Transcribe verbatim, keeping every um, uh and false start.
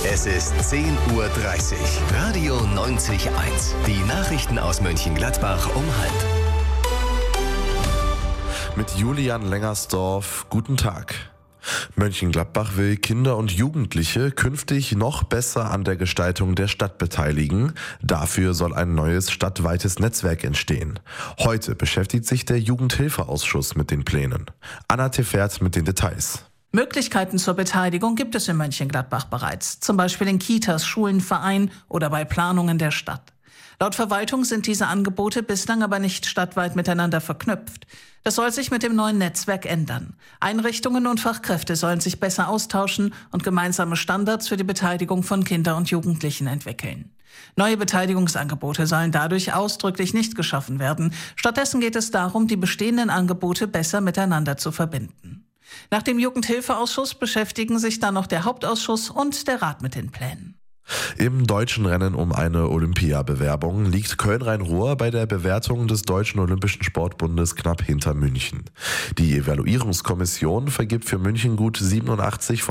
Es ist zehn Uhr dreißig. Radio neunzig Komma eins. Die Nachrichten aus Mönchengladbach um halb. Mit Julian Lengersdorf, guten Tag. Mönchengladbach will Kinder und Jugendliche künftig noch besser an der Gestaltung der Stadt beteiligen. Dafür soll ein neues stadtweites Netzwerk entstehen. Heute beschäftigt sich der Jugendhilfeausschuss mit den Plänen. Anna Tefert mit den Details. Möglichkeiten zur Beteiligung gibt es in Mönchengladbach bereits, zum Beispiel in Kitas, Schulen, Vereinen oder bei Planungen der Stadt. Laut Verwaltung sind diese Angebote bislang aber nicht stadtweit miteinander verknüpft. Das soll sich mit dem neuen Netzwerk ändern. Einrichtungen und Fachkräfte sollen sich besser austauschen und gemeinsame Standards für die Beteiligung von Kindern und Jugendlichen entwickeln. Neue Beteiligungsangebote sollen dadurch ausdrücklich nicht geschaffen werden. Stattdessen geht es darum, die bestehenden Angebote besser miteinander zu verbinden. Nach dem Jugendhilfeausschuss beschäftigen sich dann noch der Hauptausschuss und der Rat mit den Plänen. Im deutschen Rennen um eine Olympiabewerbung liegt Köln-Rhein-Ruhr bei der Bewertung des Deutschen Olympischen Sportbundes knapp hinter München. Die Evaluierungskommission vergibt für München gut siebenundachtzig von